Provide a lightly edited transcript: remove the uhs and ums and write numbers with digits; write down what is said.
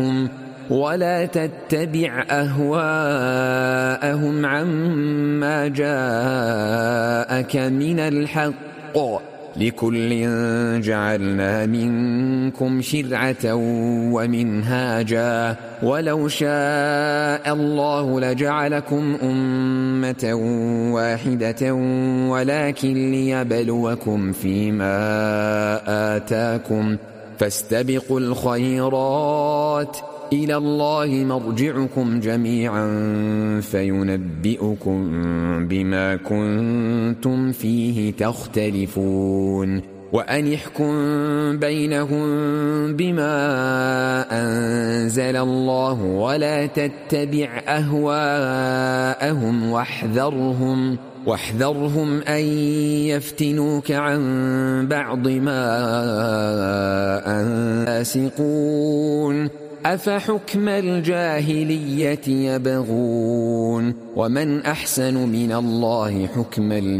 ولا تتبع أهواءهم عما جاءك من الحق، لكل جعلنا منكم شرعة ومنهاجا، ولو شاء الله لجعلكم أمة واحدة ولكن ليبلوكم فيما آتاكم، فاستبقوا الخيرات، إلى الله مرجعكم جميعا فينبئكم بما كنتم فيه تختلفون. وأن احكم بينهم بما أنزل الله ولا تتبع أهواءهم واحذرهم أن يفتنوك عن بعض ما أنسقون. أفحكم الجاهلية يبغون ومن أحسن من الله حكما